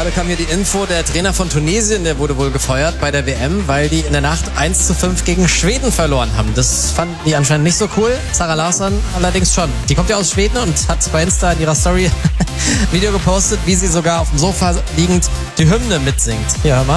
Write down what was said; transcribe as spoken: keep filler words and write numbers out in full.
Gerade kam hier die Info, der Trainer von Tunesien, der wurde wohl gefeuert bei der W M, weil die in der Nacht eins zu fünf gegen Schweden verloren haben. Das fanden die anscheinend nicht so cool. Sarah Larsson allerdings schon. Die kommt ja aus Schweden und hat bei Insta in ihrer Story ein Video gepostet, wie sie sogar auf dem Sofa liegend die Hymne mitsingt. Hier, hör mal.